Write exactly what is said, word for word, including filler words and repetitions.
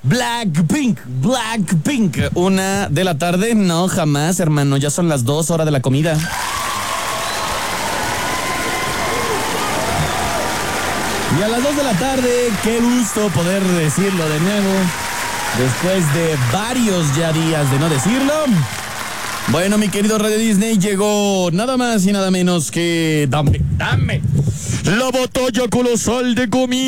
Blackpink, Blackpink. Una de la tarde, no, jamás, hermano. Ya son las dos horas de la comida. Y a las dos de la tarde, qué gusto poder decirlo de nuevo. Después de varios ya días de no decirlo. Bueno, mi querido Radio Disney, llegó nada más y nada menos que... Dame, dame la batalla colosal de comida.